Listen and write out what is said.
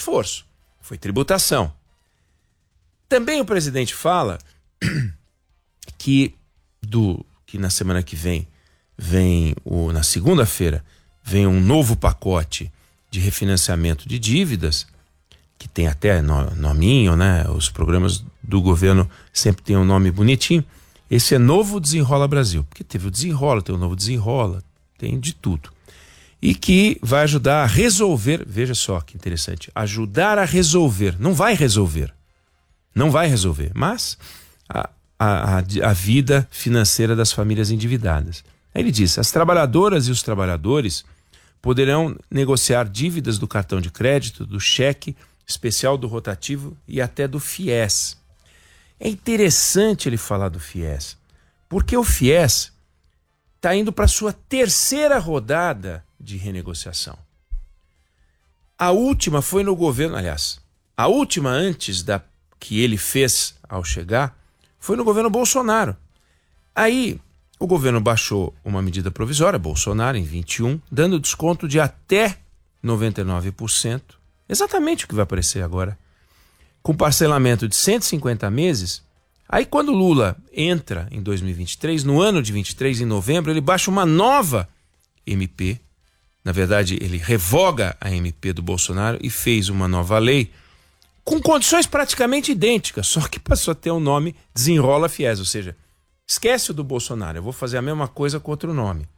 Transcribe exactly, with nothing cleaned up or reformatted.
esforço, foi tributação. Também o presidente fala que, do, que na semana que vem, vem o, na segunda-feira, vem um novo pacote de refinanciamento de dívidas, que tem até no, nominho, né? Os programas do governo sempre tem um nome bonitinho. Esse é Novo Desenrola Brasil, porque teve o Desenrola, tem o Novo Desenrola, tem de tudo. E que vai ajudar a resolver, veja só que interessante, ajudar a resolver, não vai resolver, não vai resolver, mas a, a, a vida financeira das famílias endividadas. Aí ele diz, as trabalhadoras e os trabalhadores poderão negociar dívidas do cartão de crédito, do cheque especial do rotativo e até do FIES. É interessante ele falar do FIES, porque o FIES está indo para a sua terceira rodada de renegociação. A última foi no governo, aliás, a última antes da que ele fez ao chegar, foi no governo Bolsonaro. Aí o governo baixou uma medida provisória, Bolsonaro, em vinte e um, dando desconto de até noventa e nove por cento, exatamente o que vai aparecer agora, com parcelamento de cento e cinquenta meses. Aí quando Lula entra em dois mil e vinte e três, no ano de vinte e três, em novembro, ele baixa uma nova M P. Na verdade, ele revoga a M P do Bolsonaro e fez uma nova lei com condições praticamente idênticas, só que passou a ter o nome Desenrola FIES, ou seja, esquece o do Bolsonaro, eu vou fazer a mesma coisa com outro nome.